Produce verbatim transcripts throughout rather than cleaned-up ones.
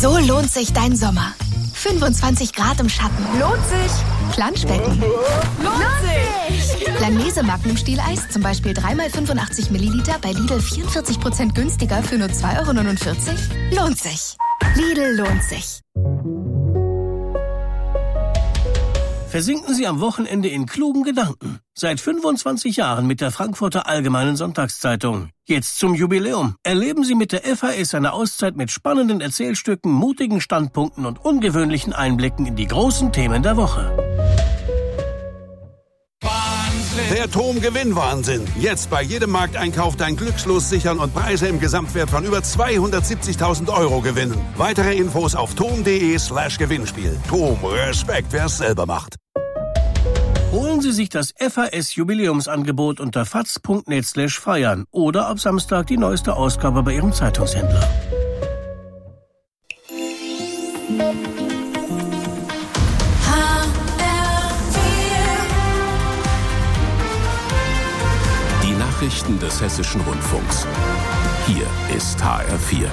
So lohnt sich dein Sommer. fünfundzwanzig Grad im Schatten. Lohnt sich. Planschbecken. Lohnt sich. Langnese Magnum Stieleis, zum Beispiel drei mal fünfundachtzig Milliliter bei Lidl vierundvierzig Prozent günstiger für nur zwei Euro neunundvierzig. Lohnt sich. Lidl lohnt sich. Versinken Sie am Wochenende in klugen Gedanken. Seit fünfundzwanzig Jahren mit der Frankfurter Allgemeinen Sonntagszeitung. Jetzt zum Jubiläum. Erleben Sie mit der F A S eine Auszeit mit spannenden Erzählstücken, mutigen Standpunkten und ungewöhnlichen Einblicken in die großen Themen der Woche. Der T O M Gewinnwahnsinn. Jetzt bei jedem Markteinkauf dein Glückslos sichern und Preise im Gesamtwert von über zweihundertsiebzigtausend Euro gewinnen. Weitere Infos auf tom.de slash Gewinnspiel. T O M, Respekt, wer es selber macht. Holen Sie sich das F A S-Jubiläumsangebot unter faz.net slash feiern oder ab Samstag die neueste Ausgabe bei Ihrem Zeitungshändler. Die Nachrichten des Hessischen Rundfunks. Hier ist H R vier.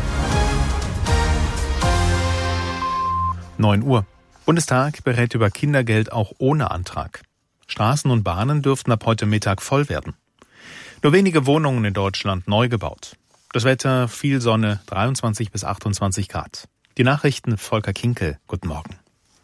neun Uhr. Bundestag berät über Kindergeld auch ohne Antrag. Straßen und Bahnen dürften ab heute Mittag voll werden. Nur wenige Wohnungen in Deutschland neu gebaut. Das Wetter, viel Sonne, dreiundzwanzig bis achtundzwanzig Grad. Die Nachrichten Volker Kinkel. Guten Morgen.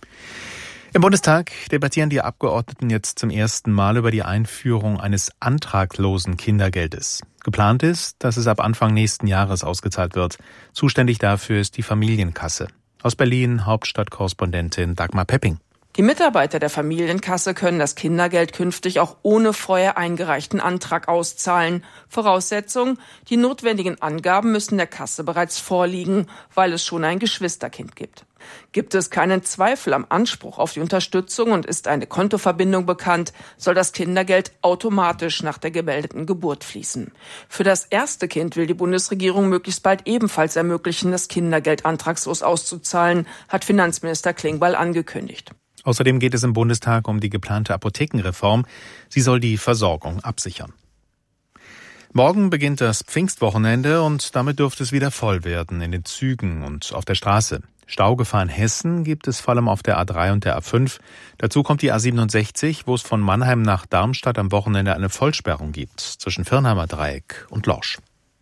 Im Bundestag debattieren die Abgeordneten jetzt zum ersten Mal über die Einführung eines antraglosen Kindergeldes. Geplant ist, dass es ab Anfang nächsten Jahres ausgezahlt wird. Zuständig dafür ist die Familienkasse. Aus Berlin Hauptstadtkorrespondentin Dagmar Pepping. Die Mitarbeiter der Familienkasse können das Kindergeld künftig auch ohne vorher eingereichten Antrag auszahlen. Voraussetzung: die notwendigen Angaben müssen der Kasse bereits vorliegen, weil es schon ein Geschwisterkind gibt. Gibt es keinen Zweifel am Anspruch auf die Unterstützung und ist eine Kontoverbindung bekannt, soll das Kindergeld automatisch nach der gemeldeten Geburt fließen. Für das erste Kind will die Bundesregierung möglichst bald ebenfalls ermöglichen, das Kindergeld antragslos auszuzahlen, hat Finanzminister Klingbeil angekündigt. Außerdem geht es im Bundestag um die geplante Apothekenreform. Sie soll die Versorgung absichern. Morgen beginnt das Pfingstwochenende und damit dürfte es wieder voll werden in den Zügen und auf der Straße. Staugefahr in Hessen gibt es vor allem auf der A drei und der A fünf. Dazu kommt die A siebenundsechzig, wo es von Mannheim nach Darmstadt am Wochenende eine Vollsperrung gibt, zwischen Firnheimer Dreieck und Lorsch.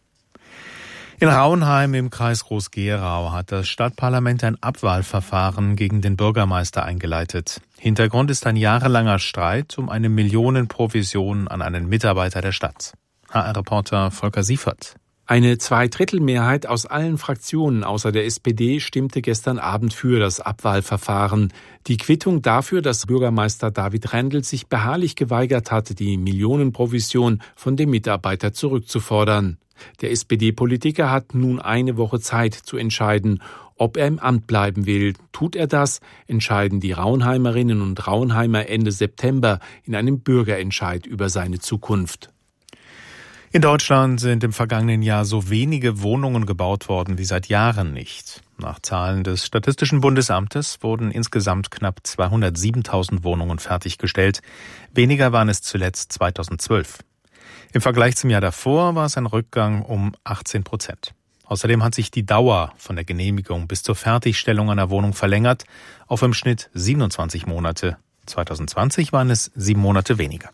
In Rauenheim im Kreis Groß-Gerau hat das Stadtparlament ein Abwahlverfahren gegen den Bürgermeister eingeleitet. Hintergrund ist ein jahrelanger Streit um eine Millionenprovision an einen Mitarbeiter der Stadt. H R-Reporter Volker Siefert. Eine Zweidrittelmehrheit aus allen Fraktionen außer der S P D stimmte gestern Abend für das Abwahlverfahren. Die Quittung dafür, dass Bürgermeister David Rendel sich beharrlich geweigert hatte, die Millionenprovision von dem Mitarbeiter zurückzufordern. Der S P D-Politiker hat nun eine Woche Zeit zu entscheiden, ob er im Amt bleiben will. Tut er das, entscheiden die Rauenheimerinnen und Rauenheimer Ende September in einem Bürgerentscheid über seine Zukunft. In Deutschland sind im vergangenen Jahr so wenige Wohnungen gebaut worden wie seit Jahren nicht. Nach Zahlen des Statistischen Bundesamtes wurden insgesamt knapp zweihundertsiebentausend Wohnungen fertiggestellt. Weniger waren es zuletzt zweitausendzwölf. Im Vergleich zum Jahr davor war es ein Rückgang um achtzehn Prozent. Außerdem hat sich die Dauer von der Genehmigung bis zur Fertigstellung einer Wohnung verlängert auf im Schnitt siebenundzwanzig Monate. zweitausendzwanzig waren es sieben Monate weniger.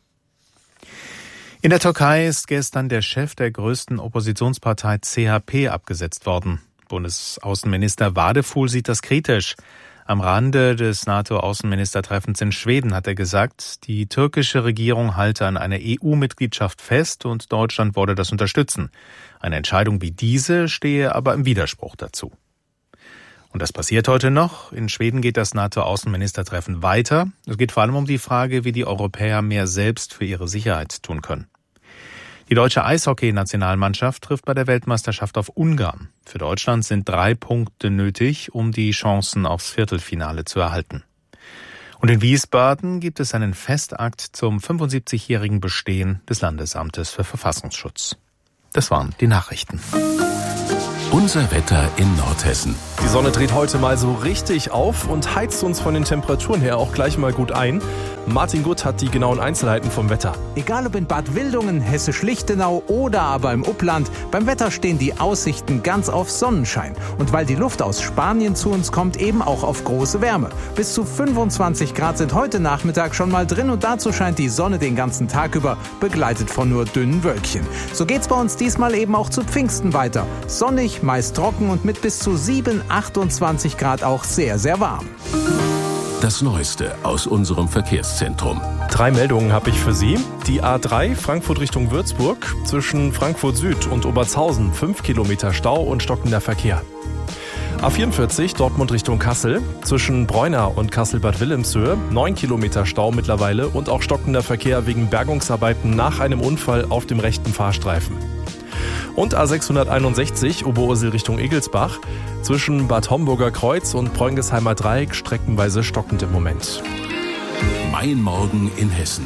In der Türkei ist gestern der Chef der größten Oppositionspartei C H P abgesetzt worden. Bundesaußenminister Vadeful sieht das kritisch. Am Rande des NATO-Außenministertreffens in Schweden hat er gesagt, die türkische Regierung halte an einer E U-Mitgliedschaft fest und Deutschland wolle das unterstützen. Eine Entscheidung wie diese stehe aber im Widerspruch dazu. Und das passiert heute noch. In Schweden geht das NATO-Außenministertreffen weiter. Es geht vor allem um die Frage, wie die Europäer mehr selbst für ihre Sicherheit tun können. Die deutsche Eishockey-Nationalmannschaft trifft bei der Weltmeisterschaft auf Ungarn. Für Deutschland sind drei Punkte nötig, um die Chancen aufs Viertelfinale zu erhalten. Und in Wiesbaden gibt es einen Festakt zum fünfundsiebzigjährigen Bestehen des Landesamtes für Verfassungsschutz. Das waren die Nachrichten. Unser Wetter in Nordhessen. Die Sonne dreht heute mal so richtig auf und heizt uns von den Temperaturen her auch gleich mal gut ein. Martin Gutt hat die genauen Einzelheiten vom Wetter. Egal ob in Bad Wildungen, Hessisch-Lichtenau oder aber im Upland, beim Wetter stehen die Aussichten ganz auf Sonnenschein. Und weil die Luft aus Spanien zu uns kommt, eben auch auf große Wärme. Bis zu fünfundzwanzig Grad sind heute Nachmittag schon mal drin und dazu scheint die Sonne den ganzen Tag über, begleitet von nur dünnen Wölkchen. So geht's bei uns diesmal eben auch zu Pfingsten weiter. Sonnig, meist trocken und mit bis zu sieben, achtundzwanzig Grad auch sehr, sehr warm. Das Neueste aus unserem Verkehrszentrum. Drei Meldungen habe ich für Sie. Die A drei Frankfurt Richtung Würzburg, zwischen Frankfurt Süd und Obertshausen fünf Kilometer Stau und stockender Verkehr. A vierundvierzig Dortmund Richtung Kassel, zwischen Breuna und Kassel-Bad Wilhelmshöhe neun Kilometer Stau mittlerweile und auch stockender Verkehr wegen Bergungsarbeiten nach einem Unfall auf dem rechten Fahrstreifen. Und A sechshunderteinundsechzig Oberursel Richtung Egelsbach, zwischen Bad Homburger Kreuz und Preungesheimer Dreieck streckenweise stockend im Moment. Mein Morgen in Hessen.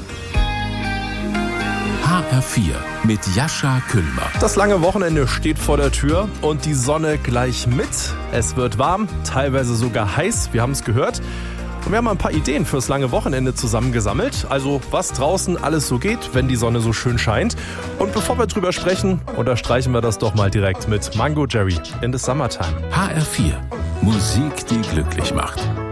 H R vier mit Jascha Küllmer. Das lange Wochenende steht vor der Tür und die Sonne gleich mit. Es wird warm, teilweise sogar heiß, wir haben es gehört. Und wir haben ein paar Ideen fürs lange Wochenende zusammengesammelt. Also was draußen alles so geht, wenn die Sonne so schön scheint. Und bevor wir drüber sprechen, unterstreichen wir das doch mal direkt mit Mango Jerry in the Summertime. H R vier. Musik, die glücklich macht.